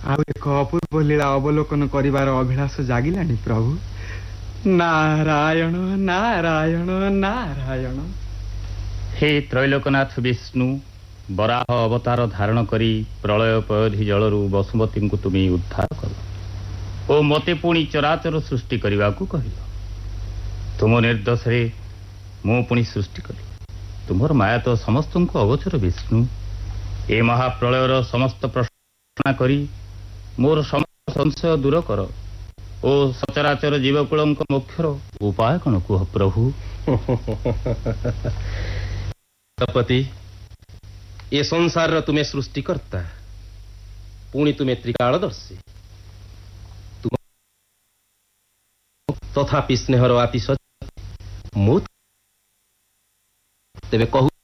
ଆଉ ଏକ ଅପୂର୍ବ ଲୀଳା ଅବଲୋକନ କରିବାର ଅଭିଳାଷ ଜାଗିଲାଣି ପ୍ରଭୁ। ନାରାୟଣ ନାରାୟଣ ନାରାୟଣ। ହେ ତ୍ରୈଲୋକନାଥ ବିଷ୍ଣୁ, ବରାହ ଅବତାର ଧାରଣ କରି ପ୍ରଳୟ ପୟୋଧି ଜଳରୁ ବସୁମତୀଙ୍କୁ ତୁମେ ଉଦ୍ଧାର କଲ ଓ ମୋତେ ପୁଣି ଚରାଚର ସୃଷ୍ଟି କରିବାକୁ କହିଲ। ତୁମ ନିର୍ଦ୍ଦୋଷରେ ମୁଁ ପୁଣି ସୃଷ୍ଟି କଲି। ତୁମର ମାୟା ତ ସମସ୍ତଙ୍କୁ ଅଗୋଚର ବିଷ୍ଣୁ। ଏ ମହାପ୍ରଳୟର ସମସ୍ତ ପ୍ରଶ୍ନ କରି ମୋର ସମସ୍ତ ସଂଶୟ ଦୂର କର ଓ ସଚରାଚର ଜୀବକୁଳଙ୍କ ମୋକ୍ଷର ଉପାୟ କ'ଣ କୁହ ପ୍ରଭୁ। ପତି, ଏ ସଂସାରର ତୁମେ ସୃଷ୍ଟିକର୍ତ୍ତା, ପୁଣି ତୁମେ ତ୍ରିକାଳଦର୍ଶୀ। ତଥାପି ସ୍ନେହର ଆତିଶ ମୁଁ ତେବେ କହୁ